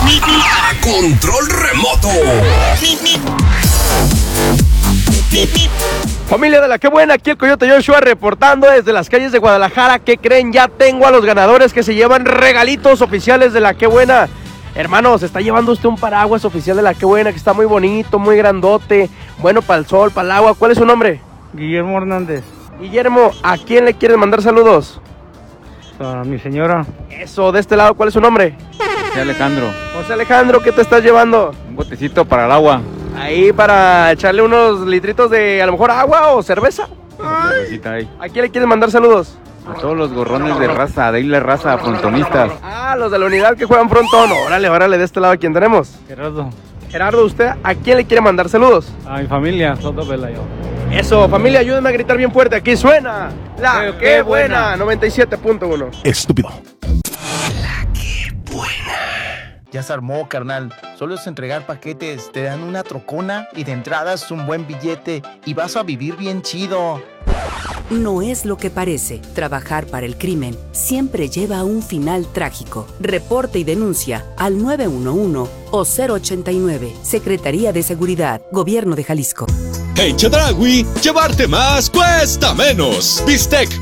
Control remoto. Familia de la que buena, aquí el Coyote Joshua reportando desde las calles de Guadalajara. ¿Qué creen? Ya tengo a los ganadores que se llevan regalitos oficiales de la que buena. Hermanos, está llevando usted un paraguas oficial de la que buena, que está muy bonito, muy grandote, bueno para el sol, para el agua. ¿Cuál es su nombre? Guillermo Hernández. Guillermo, ¿a quién le quieres mandar saludos? A mi señora. Eso, de este lado, ¿cuál es su nombre? José Alejandro. José Alejandro, ¿qué te estás llevando? Un botecito para el agua. Ahí para echarle unos litritos de a lo mejor agua o cerveza. Ahí. ¿A quién le quieres mandar saludos? A todos los gorrones de raza, de Isla Raza, frontonistas. Ah, los de la unidad que juegan frontón. Órale, de este lado, ¿quién tenemos? Gerardo. Gerardo, ¿usted a quién le quiere mandar saludos? A mi familia, Soto Pelayo. Eso, familia, ayúdenme a gritar bien fuerte. Aquí suena La Que Buena, 97.1. Estúpido. Ya se armó, carnal. Solo es entregar paquetes, te dan una trocona y de entrada es un buen billete y vas a vivir bien chido. No es lo que parece. Trabajar para el crimen siempre lleva a un final trágico. Reporte y denuncia al 911 o 089. Secretaría de Seguridad, Gobierno de Jalisco. En Chedraui, llevarte más cuesta menos. Bistec